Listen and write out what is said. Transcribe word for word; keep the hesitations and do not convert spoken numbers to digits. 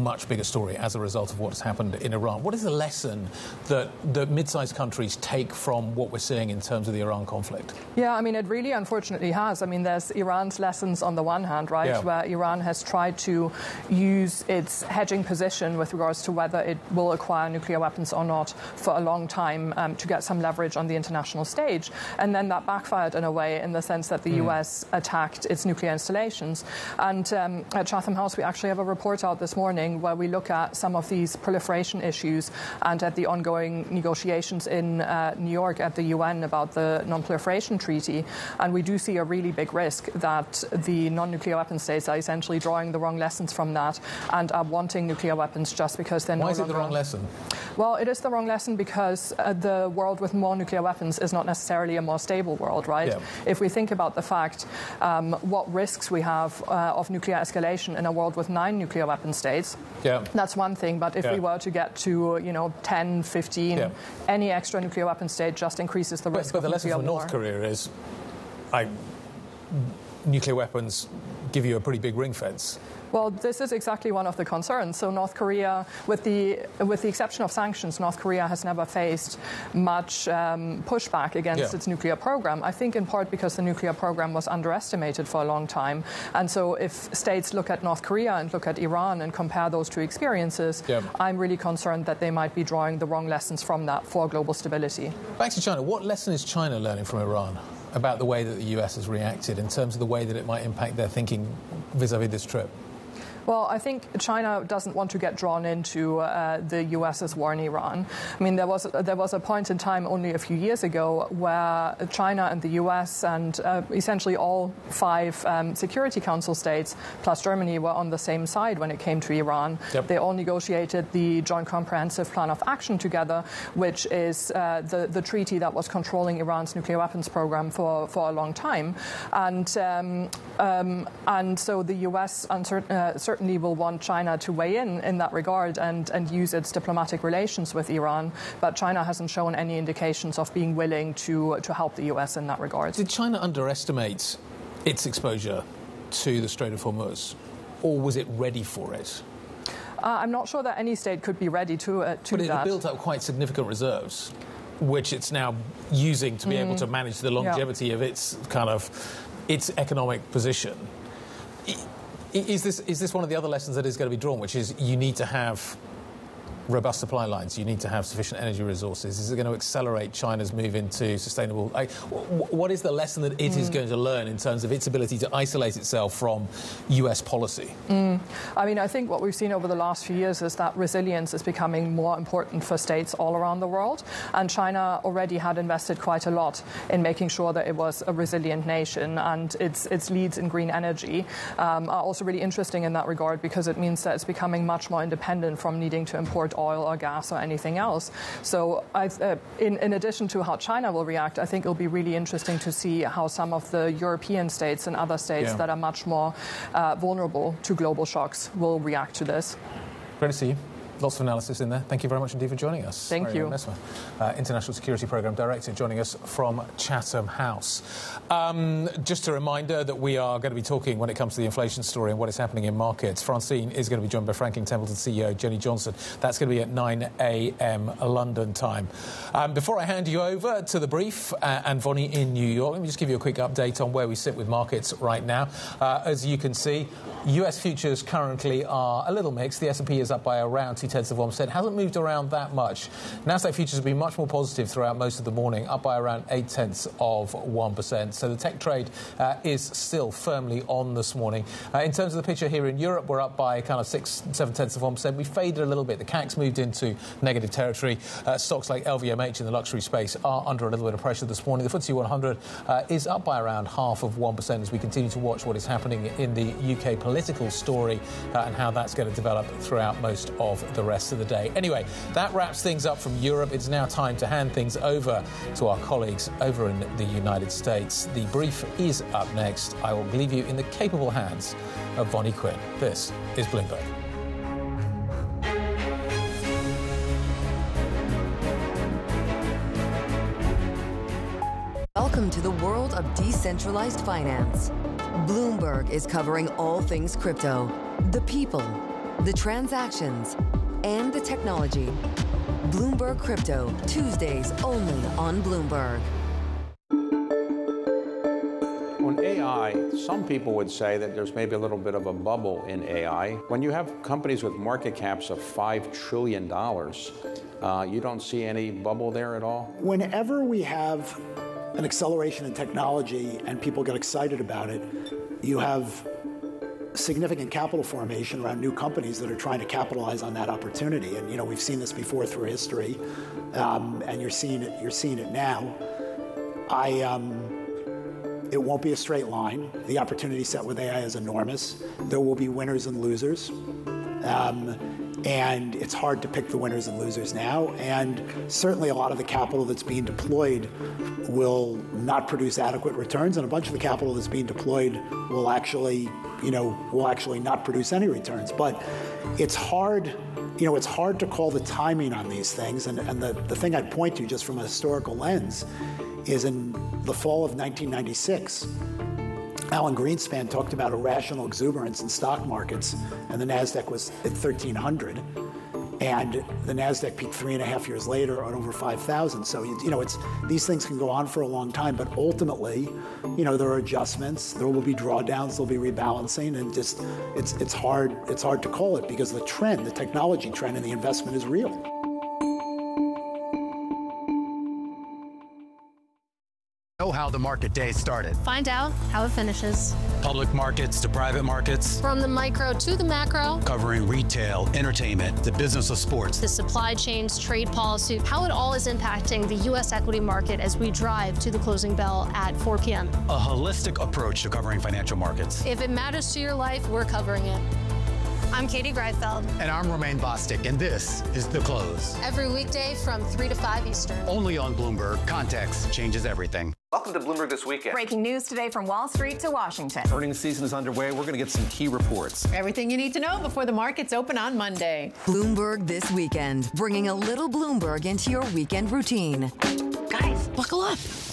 much bigger story as a result of what has happened in Iran. What is the lesson that the mid-sized countries take from what we're seeing in terms of the Iran conflict? Yeah, I mean, it really unfortunately has. I mean, there's Iran's lessons on the one hand, right, yeah. where Iran has tried to use its hedging position with regards to whether it will acquire nuclear weapons or not for a long time um, to get some leverage on the international stage. And then that backfired in a way in the sense that the mm. U S attacked its nuclear installations. And um, at Chatham House, we actually have a report out this morning where we look at some of these proliferation issues and at the ongoing negotiations in uh, New York at the U N about the non-proliferation treaty. And we do see a really big risk that the non-nuclear weapon states are essentially drawing the wrong lessons from that and are wanting nuclear weapons just because they're no longer... Why is it the wrong lesson? Well, it is the wrong lesson because uh, the world with more nuclear weapons is not necessarily a more stable world, right? Yeah. If we think about the fact um, what risks we have uh, of nuclear escalation in a world with nine nuclear weapon states, yeah. that's one thing. But if yeah. we were to get to, you know, ten, fifteen, yeah. any extra nuclear weapon state just increases the risk but, but of the nuclear war. But the lesson for North Korea is I, nuclear weapons give you a pretty big ring fence. Well, this is exactly one of the concerns. So North Korea, with the with the exception of sanctions, North Korea has never faced much um, pushback against yeah. its nuclear program. I think in part because the nuclear program was underestimated for a long time. And so if states look at North Korea and look at Iran and compare those two experiences, yeah. I'm really concerned that they might be drawing the wrong lessons from that for global stability. Back to China. What lesson is China learning from Iran about the way that the U S has reacted in terms of the way that it might impact their thinking vis-a-vis this trip? Well, I think China doesn't want to get drawn into uh, the U S's war in Iran. I mean, there was there was a point in time only a few years ago where China and the U S and uh, essentially all five um, Security Council states plus Germany were on the same side when it came to Iran. Yep. They all negotiated the Joint Comprehensive Plan of Action together, which is uh, the the treaty that was controlling Iran's nuclear weapons program for, for a long time, and um, um, and so the U S uncertain, uh, certainly will want China to weigh in in that regard and, and use its diplomatic relations with Iran, but China hasn't shown any indications of being willing to, to help the U S in that regard. Did China underestimate its exposure to the Strait of Hormuz, or was it ready for it? Uh, I'm not sure that any state could be ready to, uh, to but that. But it built up quite significant reserves, which it's now using to be mm. able to manage the longevity yeah. of its kind of its economic position. Is this is this one of the other lessons that is going to be drawn, which is you need to have robust supply lines, you need to have sufficient energy resources? Is it going to accelerate China's move into sustainable... Like, what is the lesson that it mm. is going to learn in terms of its ability to isolate itself from U S policy? Mm. I mean, I think what we've seen over the last few years is that resilience is becoming more important for states all around the world, and China already had invested quite a lot in making sure that it was a resilient nation, and its its leads in green energy um, are also really interesting in that regard because it means that it's becoming much more independent from needing to import oil or gas or anything else. So I, uh, in, in addition to how China will react, I think it'll be really interesting to see how some of the European states and other states yeah. that are much more uh, vulnerable to global shocks will react to this. Great to see you. Lots of analysis in there. Thank you very much indeed for joining us. Thank Marianne you. Messmer, uh, International Security Programme Director, joining us from Chatham House. Um, just a reminder that we are going to be talking when it comes to the inflation story and what is happening in markets. Francine is going to be joined by Franklin Templeton C E O Jenny Johnson. That's going to be at nine a m London time. Um, before I hand you over to the brief uh, and Vonnie in New York, let me just give you a quick update on where we sit with markets right now. Uh, as you can see, U S futures currently are a little mixed. The S and P is up by around two tenths of one percent. Hasn't moved around that much. Nasdaq futures have been much more positive throughout most of the morning, up by around eight tenths of one percent. So the tech trade uh, is still firmly on this morning. Uh, in terms of the picture here in Europe, we're up by kind of six, seven tenths of one percent. We faded a little bit. The C A C's moved into negative territory. Uh, stocks like L V M H in the luxury space are under a little bit of pressure this morning. The F T S E one hundred uh, is up by around half of one percent as we continue to watch what is happening in the U K political story uh, and how that's going to develop throughout most of the rest of the day. Anyway, that wraps things up from Europe. It's now time to hand things over to our colleagues over in the United States. The brief is up next. I will leave you in the capable hands of Vonnie Quinn. This is Bloomberg. Welcome to the world of decentralized finance. Bloomberg is covering all things crypto, the people, the transactions, and the technology. Bloomberg Crypto, Tuesdays only on Bloomberg. On A I, some people would say that there's maybe a little bit of a bubble in A I. When you have companies with market caps of five trillion dollars, uh, you don't see any bubble there at all? Whenever we have an acceleration in technology and people get excited about it, you have significant capital formation around new companies that are trying to capitalize on that opportunity. And you know, we've seen this before through history, um, and you're seeing it. You're seeing it now. I. Um, It won't be a straight line. The opportunity set with A I is enormous. There will be winners and losers. Um, and it's hard to pick the winners and losers now. And certainly a lot of the capital that's being deployed will not produce adequate returns, and a bunch of the capital that's being deployed will actually, you know, will actually not produce any returns. But it's hard, you know, it's hard to call the timing on these things. And, and the, the thing I'd point to just from a historical lens is in the fall of nineteen ninety-six, Alan Greenspan talked about irrational exuberance in stock markets, and the NASDAQ was at thirteen hundred, and the NASDAQ peaked three and a half years later at over five thousand. So, you, you know, it's these things can go on for a long time, but ultimately, you know, there are adjustments, there will be drawdowns, there'll be rebalancing, and just it's it's hard it's hard to call it because the trend, the technology trend, and the investment is real. Know how the market day started. Find out how it finishes. Public markets to private markets. From the micro to the macro. Covering retail, entertainment, the business of sports. The supply chains, trade policy, how it all is impacting the U S equity market as we drive to the closing bell at four p.m. A holistic approach to covering financial markets. If it matters to your life, we're covering it. I'm Katie Greifeld. And I'm Romaine Bostic, and this is The Close. Every weekday from three to five Eastern. Only on Bloomberg. Context changes everything. Welcome to Bloomberg This Weekend. Breaking news today from Wall Street to Washington. Earnings season is underway. We're going to get some key reports. Everything you need to know before the markets open on Monday. Bloomberg This Weekend, bringing a little Bloomberg into your weekend routine. Guys, buckle up.